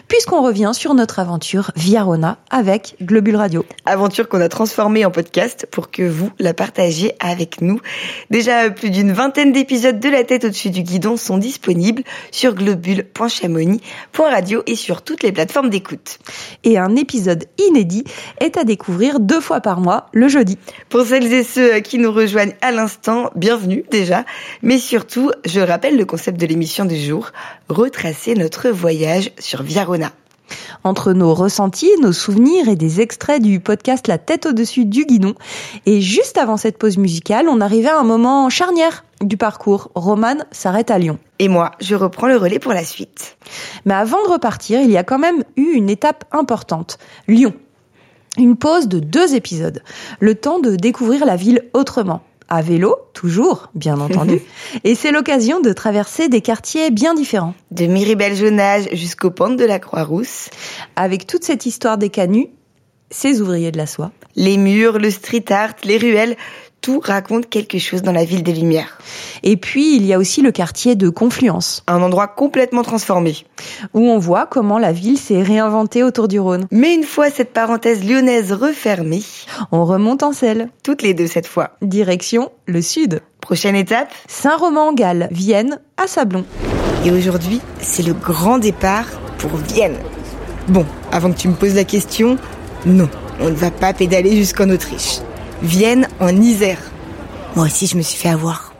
puisqu'on revient sur notre aventure via Rona avec Globule Radio. Aventure qu'on a transformée en podcast pour que vous la partagiez avec nous. Déjà, plus d'une vingtaine d'épisodes de La tête au-dessus du guidon sont disponibles sur globule.chamonix.radio et sur toutes les plateformes d'écoute. Et un épisode inédit est à découvrir 2 fois par mois, le jeudi. Pour celles et ceux qui nous rejoignent à l'instant, bienvenue déjà. Mais surtout, je rappelle le concept de l'émission du jour, retracer notre voyage sur Via Rona. Entre nos ressentis, nos souvenirs et des extraits du podcast La tête au-dessus du guidon. Et juste avant cette pause musicale, on arrivait à un moment charnière du parcours. Romane s'arrête à Lyon. Et moi, je reprends le relais pour la suite. Mais avant de repartir, il y a quand même eu une étape importante. Lyon. Une pause de 2 épisodes. Le temps de découvrir la ville autrement. À vélo, toujours, bien entendu. Et c'est l'occasion de traverser des quartiers bien différents. De Miribel-Jonage jusqu'aux pentes de la Croix-Rousse. Avec toute cette histoire des canuts, ces ouvriers de la soie. Les murs, le street art, les ruelles, tout raconte quelque chose dans la ville des Lumières. Et puis, il y a aussi le quartier de Confluence. Un endroit complètement transformé. Où on voit comment la ville s'est réinventée autour du Rhône. Mais une fois cette parenthèse lyonnaise refermée, on remonte en selle. Toutes les 2 cette fois. Direction le sud. Prochaine étape, Saint-Romain-en-Galles, Vienne, à Sablons. Et aujourd'hui, c'est le grand départ pour Vienne. Bon, avant que tu me poses la question, non, on ne va pas pédaler jusqu'en Autriche. Vienne en Isère. Moi aussi, je me suis fait avoir.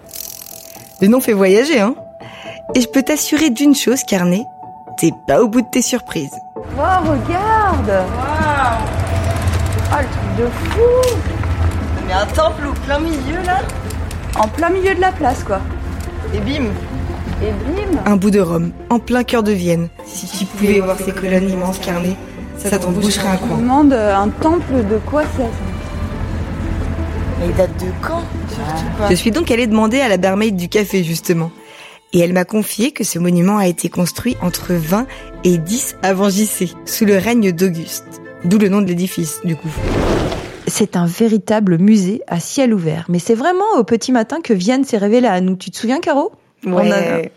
Le nom fait voyager, hein. Et je peux t'assurer d'une chose, Carnet, t'es pas au bout de tes surprises. Wow, regarde. Waouh. Oh, le truc de fou. Mais un temple au plein milieu, là. En plein milieu de la place, quoi. Et bim. Et bim. Un bout de Rome, en plein cœur de Vienne. Si tu pouvais voir ces colonnes immenses, Carnet, ça t'en boucherait un coin. Je me demande un temple de quoi c'est, ça. Il date de quand, surtout pas. Je suis donc allée demander à la barmaid du café, justement. Et elle m'a confié que ce monument a été construit entre 20 et 10 avant JC, sous le règne d'Auguste. D'où le nom de l'édifice, du coup. C'est un véritable musée à ciel ouvert. Mais c'est vraiment au petit matin que Vienne s'est révélée à nous. Tu te souviens, Caro ? Ouais.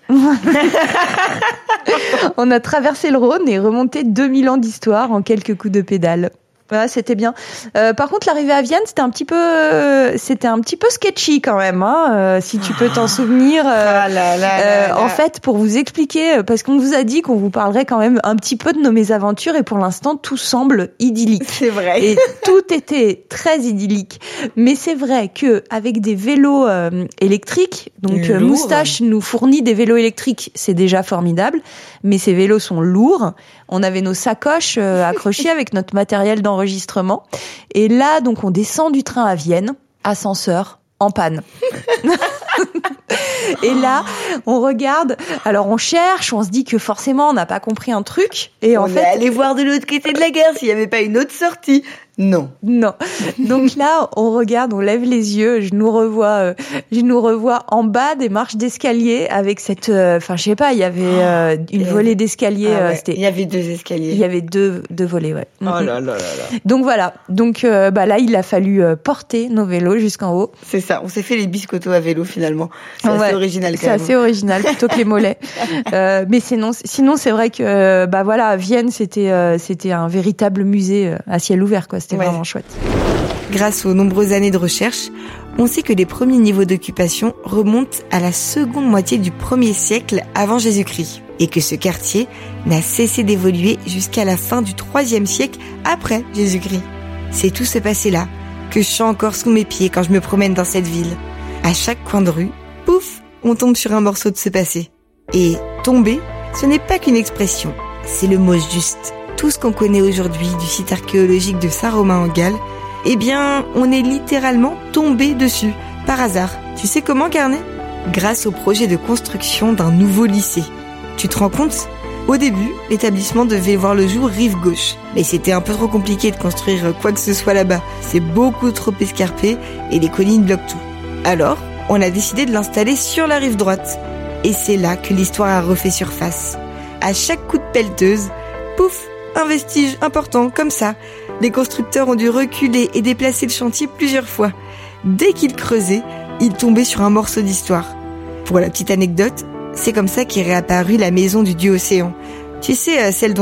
On a traversé le Rhône et remonté 2000 ans d'histoire en quelques coups de pédale. Voilà, c'était bien. Par contre, l'arrivée à Vienne, c'était un petit peu sketchy quand même, hein, si tu peux t'en souvenir. En fait, pour vous expliquer, parce qu'on vous a dit qu'on vous parlerait quand même un petit peu de nos mésaventures, et pour l'instant, tout semble idyllique. C'est vrai. Et tout était très idyllique. Mais c'est vrai que avec des vélos électriques, donc Moustache nous fournit des vélos électriques, c'est déjà formidable. Mais ces vélos sont lourds. On avait nos sacoches accrochées avec notre matériel d'enregistrement. Et là, donc, on descend du train à Vienne, ascenseur en panne. Et là, on regarde, alors on cherche, on se dit que forcément, on n'a pas compris un truc. Et en fait, est allé voir de l'autre côté de la gare s'il n'y avait pas une autre sortie. Non. Donc là, on regarde, on lève les yeux, je nous revois en bas des marches d'escalier avec cette, je sais pas, il y avait une volée d'escaliers. Il y avait 2 escaliers. Il y avait deux volets, ouais. Oh là là là là. Donc voilà. Donc là, il a fallu porter nos vélos jusqu'en haut. C'est ça. On s'est fait les biscottos à vélo finalement. C'est assez original quand même. C'est assez original plutôt que les mollets. Mais sinon, c'est vrai que Vienne, c'était un véritable musée à ciel ouvert, quoi. C'était vraiment chouette. Grâce aux nombreuses années de recherche, on sait que les premiers niveaux d'occupation remontent à la seconde moitié du 1er siècle avant Jésus-Christ. Et que ce quartier n'a cessé d'évoluer jusqu'à la fin du 3e siècle après Jésus-Christ. C'est tout ce passé-là que je sens encore sous mes pieds quand je me promène dans cette ville. À chaque coin de rue, pouf, on tombe sur un morceau de ce passé. Et tomber, ce n'est pas qu'une expression, c'est le mot juste. Tout ce qu'on connaît aujourd'hui du site archéologique de Saint-Romain-en-Galles, eh bien, on est littéralement tombé dessus, par hasard. Tu sais comment, Carnet ? Grâce au projet de construction d'un nouveau lycée. Tu te rends compte ? Au début, l'établissement devait voir le jour rive gauche. Mais c'était un peu trop compliqué de construire quoi que ce soit là-bas. C'est beaucoup trop escarpé et les collines bloquent tout. Alors, on a décidé de l'installer sur la rive droite. Et c'est là que l'histoire a refait surface. À chaque coup de pelleteuse, pouf, un vestige important, comme ça. Les constructeurs ont dû reculer et déplacer le chantier plusieurs fois. Dès qu'ils creusaient, ils tombaient sur un morceau d'histoire. Pour la petite anecdote, c'est comme ça qu'est réapparue la maison du dieu Océan. Tu sais, celle dont